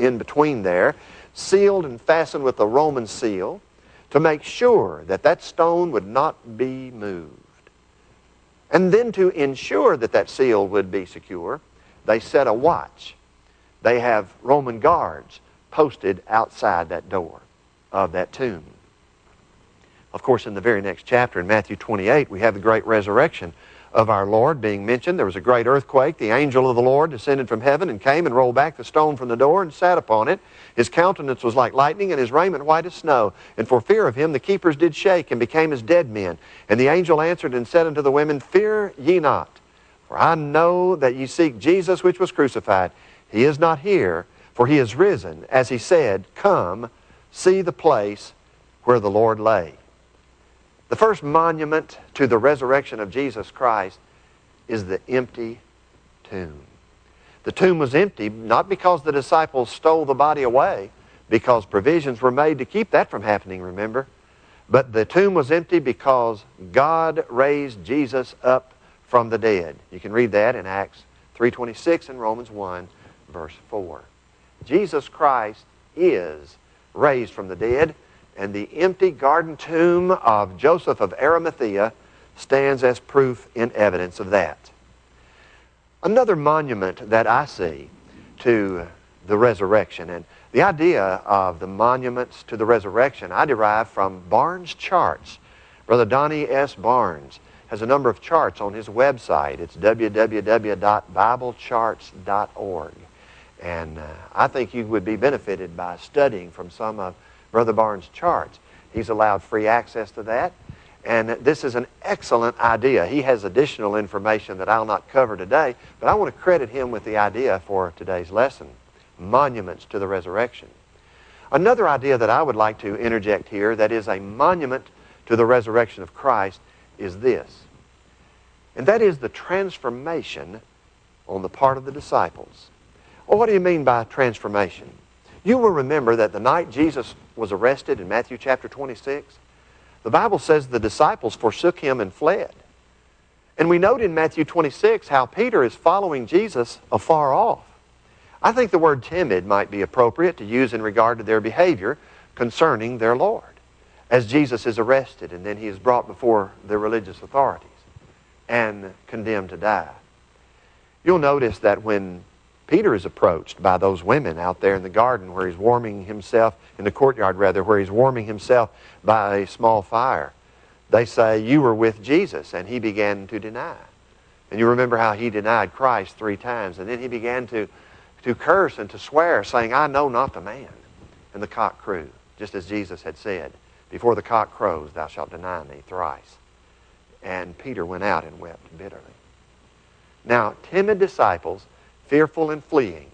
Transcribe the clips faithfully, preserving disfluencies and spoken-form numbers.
in between there, sealed and fastened with a Roman seal to make sure that that stone would not be moved. And then to ensure that that seal would be secure, they set a watch. They have Roman guards posted outside that door of that tomb. Of course, in the very next chapter, in Matthew twenty-eight, we have the great resurrection of our Lord being mentioned. There was a great earthquake. The angel of the Lord descended from heaven and came and rolled back the stone from the door and sat upon it. His countenance was like lightning, and his raiment white as snow. And for fear of him the keepers did shake, and became as dead men. And the angel answered and said unto the women, Fear ye not, for I know that ye seek Jesus which was crucified. He is not here, for he is risen, as he said, Come, see the place where the Lord lay. The first monument to the resurrection of Jesus Christ is the empty tomb. The tomb was empty, not because the disciples stole the body away, because provisions were made to keep that from happening, remember? But the tomb was empty because God raised Jesus up from the dead. You can read that in Acts three twenty-six and Romans one, verse four. Jesus Christ is raised from the dead, and the empty garden tomb of Joseph of Arimathea stands as proof and evidence of that. Another monument that I see to the resurrection, and the idea of the monuments to the resurrection I derive from Barnes Charts. Brother Donnie S. Barnes has a number of charts on his website. It's w w w dot bible charts dot org. And uh, I think you would be benefited by studying from some of Brother Barnes' charts. He's allowed free access to that. And this is an excellent idea. He has additional information that I'll not cover today, but I want to credit him with the idea for today's lesson. Monuments to the resurrection. Another idea that I would like to interject here that is a monument to the resurrection of Christ is this. And that is the transformation on the part of the disciples. Well, what do you mean by transformation? You will remember that the night Jesus was arrested in Matthew chapter twenty-six, the Bible says the disciples forsook him and fled. And we note in Matthew twenty-six how Peter is following Jesus afar off. I think the word timid might be appropriate to use in regard to their behavior concerning their Lord, as Jesus is arrested and then he is brought before the religious authorities and condemned to die. You'll notice that when Peter is approached by those women out there in the garden where he's warming himself, in the courtyard rather, where he's warming himself by a small fire. They say, you were with Jesus, and he began to deny. And you remember how he denied Christ three times, and then he began to, to curse and to swear, saying, I know not the man. And the cock crew, just as Jesus had said, before the cock crows, thou shalt deny me thrice. And Peter went out and wept bitterly. Now, timid disciples, fearful and fleeing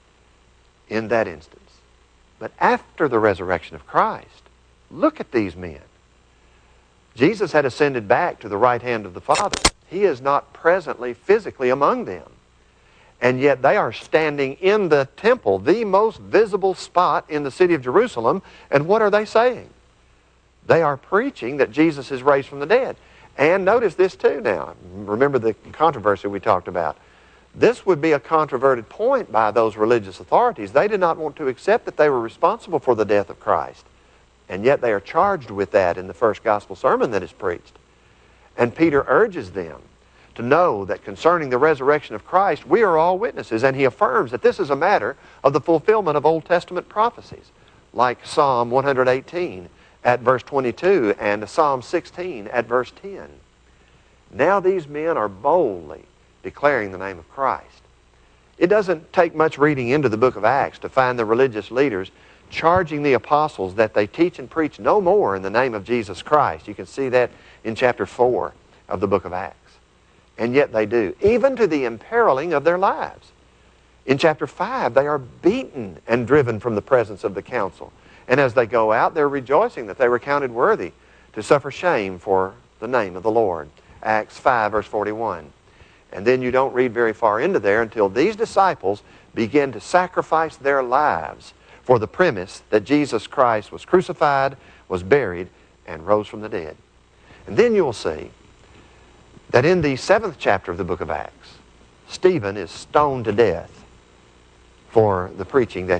in that instance. But after the resurrection of Christ, look at these men. Jesus had ascended back to the right hand of the Father. He is not presently physically among them. And yet they are standing in the temple, the most visible spot in the city of Jerusalem. And what are they saying? They are preaching that Jesus is raised from the dead. And notice this too now. Remember the controversy we talked about. This would be a controverted point by those religious authorities. They did not want to accept that they were responsible for the death of Christ. And yet they are charged with that in the first gospel sermon that is preached. And Peter urges them to know that concerning the resurrection of Christ, we are all witnesses. And he affirms that this is a matter of the fulfillment of Old Testament prophecies, like Psalm one hundred eighteen at verse twenty-two and Psalm sixteen at verse ten. Now these men are boldly declaring the name of Christ. It doesn't take much reading into the book of Acts to find the religious leaders charging the apostles that they teach and preach no more in the name of Jesus Christ. You can see that in chapter four of the book of Acts. And yet they do, even to the imperiling of their lives. In chapter five, they are beaten and driven from the presence of the council. And as they go out, they're rejoicing that they were counted worthy to suffer shame for the name of the Lord. Acts five, verse forty-one. And then you don't read very far into there until these disciples begin to sacrifice their lives for the premise that Jesus Christ was crucified, was buried, and rose from the dead. And then you'll see that in the seventh chapter of the book of Acts, Stephen is stoned to death for the preaching that